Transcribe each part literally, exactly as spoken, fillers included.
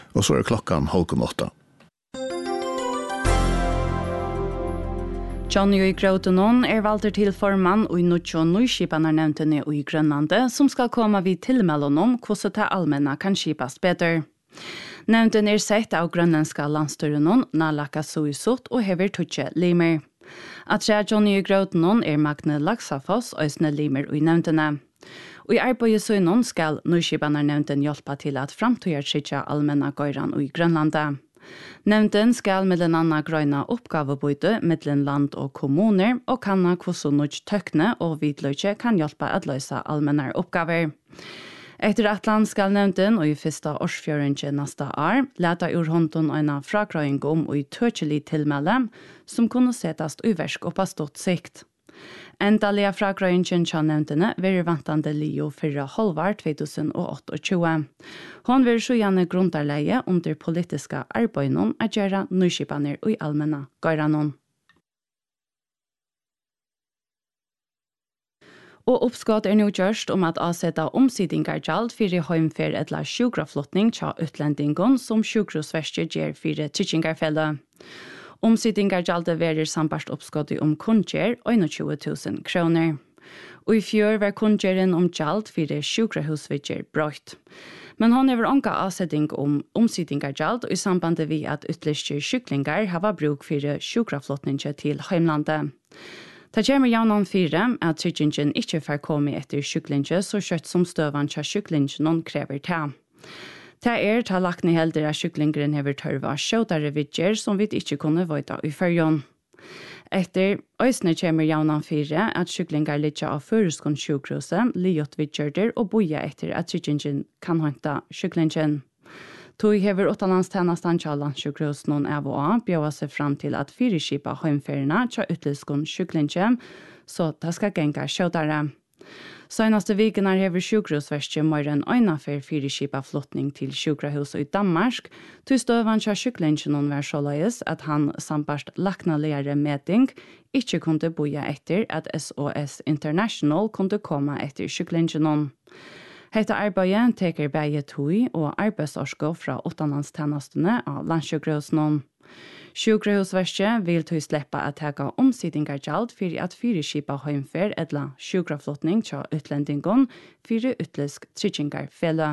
Og så er klokkan halv åtta. Johnny og Grautonon er valgt til formann og i Nutsjå Nøyskipaner nevntene i Grønlande, som skal komme vid tilmelden om hvordan det allmänna kan skipast bedre. Nevnten er sett av grønlandska landstyrenon, Nalaka Suisut og hever tutje limer. At tre Johnny og Grautonon er Magne Laksafoss og Øsne limer og i nevntene. Og i arbeidet søgnon skal Nøyskipaner nevnten hjelpe til at framtøyer skitja allmänna gøyran og i Grønlande. Nevnten skal mellom anna grøyna oppgavebyte mellom land og kommuner og kanna hvordan nødt tøkne og vidløyke kan hjelpe at løse allmänna oppgaver. Etter at land skal nevnten og i første årsfjøringen neste år leta ur hånden en fragrøying om og i tøkjelig tilmelde som kunne setast i versk og på stått sikt. Endalige fragrøyingen kja nevntene vil vantande lio fyrre halvar tjueåtte. Hon vil så gjerne grundarleie under politiska arbeidnon at gjøre nøyskipaner og i allmänna gøyranon. Og oppskott er nå gjørst om at avsette omsidingargjald for heimfer etla sjukraflotning tja utlendingon som sjukrosverste gjer for tryttingarfelle. Omsidingargjaldet verir sambart oppskott om kundgjer tjueåtte tusen kroner. Og i fjør var kundgjeren om gjald for sjukrahusvidger brøyt. Men hon hever anka avsetting om omsidingargjald og i samband vi at utlyste sjuklingar hava bruk for sjukraflotninge til heimlandet. Det kommer jaunan fire at tryggingen ikke får komme etter sjuklinge så kjøtt som støvan tja sjuklingen krever til. Det er til lagt ned helder at sjuklingeren hever tørva skjøtare vidger som vi ikke kunne vøyta i fyrjon. Etter øysene kommer jaunan fire at sjuklingar litt av føreskånd sjukrose, liot vidgerder og boja etter at tryggingen kan håndta sjuklingen. Tog hever utenlandstjenestene til landsjukros noen av og av bjøver seg fram til at fyrirskipa heimferierna til utlyskånd sjuklingen, så det skal genga skjøtare. Senaste viken er hever sjukrosverste mer enn øynafer fyrirskipa flottning til sjukrahus i Danmark, til støvan til sjuklingen var såleis at han sambart laknaligere meting ikke kunne boja etter at S O S International kunne komme etter sjuklingen. Hetta arbeidet teker begge tog og arbeidsorsko fra utenlandstjenestene av landsjukrahusnån. Sjukrahusverket vil tog sleppa at teka omsidingargjald for at fyrirskipa heimfer edla sjukraflotning til utlendingon for utlysk trygginggarfelle.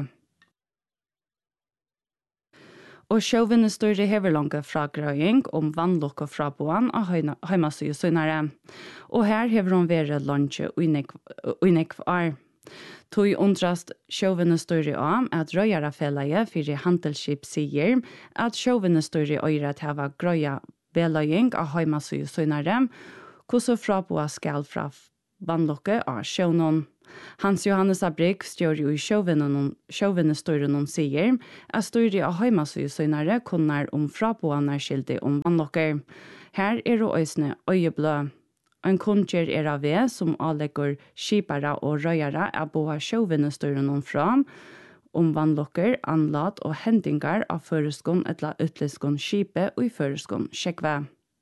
Og sjåvinnestøyre hever lange fragrøying om vannlokk og fraboan av heimasøysøynare. Og her hever hun vært lange uinekv år. Tog undrast sjåvinnestøyre av at røyarafellege for handelskip sier at sjåvinnestøyre øyre til å grøya beløying av heimasøysøynare, hvordan fraboa skal fra vannlokket av sjånon. Hans Johannes Abrik, stjør i sjåvinnestøyren sier at støyre av heimasøysøynare kunnar om fraboane skilde om vannlokker. Her er det øysene øyeblø. En kundger er av ved som avlegger skipare og røyere av boa sjåvinnestøyren fram om vannlokker, anlat og hendingar av føreskånd etla utlyskånd skipe og i føreskånd skjekve.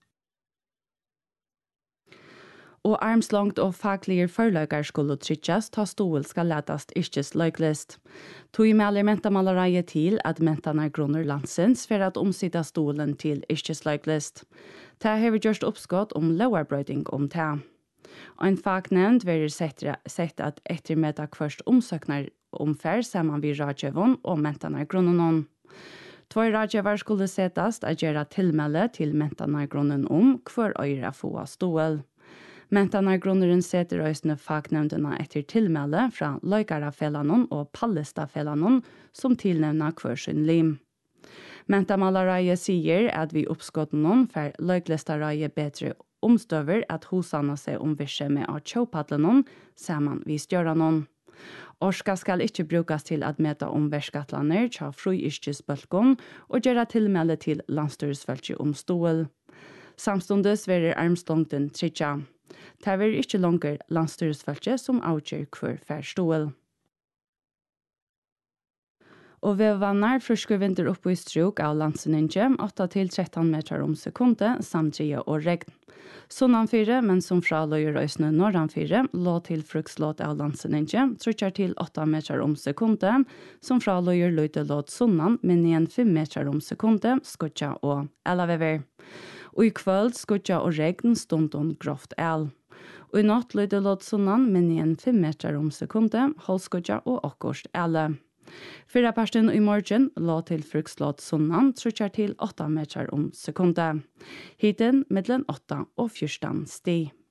Og armslangt og faglige forløyger skulle trykkes, ta stål skal letast ikkes løyklist. Tog melder mentamalereie til at mentanar grunner landsens for at omsida stålen til ikkes løyklist. Det har gjort oppskott om lovarbrøyding om det. En fagnevnd vil sett at ettermiddag først omsøknar omfær sammen vi radjøvån og mentanar grunnen. Två radjøver skulle settast at gjøre tilmelde til mentanar grunnen om hver øyre få stål. Mentanargrunneren setter øysene fagnevndene etter tilmelde fra Løykarafellanon og Pallestafellanon som tilnevner hver sin lim. Mentamalareie sier at vi oppskått noen for Løyklestareie bedre omstøver at hosene seg omvirse med av tjåpadlenon sammen vi stjører noen. Orska skal ikke brukes til at meta om verskatlaner tja fruiskesbølgon og gjøre tilmelde til landstyresfølge om stål. Samstundes verer armslongten tritja. Det er ikke langer landstyresfølge som avgjør hver færstål. Og ved vannar frisker vinter oppe i struk av landsenninge, åtta til tretton meter om sekundet, samtlige og regn. Sunnan fire, men som fra løyer øysene norran fire, lå til frukslåt av landsenninge, trutjar til åtta meter om sekundet, som fra løyer løyde låt sunnan, men igjen fem meter om sekundet, skutja og elavever. Og i kvöld skutja og regn stundon grovt el. Og i natt løyde låt sunnan, men igjen fem meter om sekundet, holdskutja og okkurst ele. Fyra parsten i morgen lå til frukslåt sunnan, trutjar til åtta meter om sekundet. Hiten mellom åtta og fjorton sti.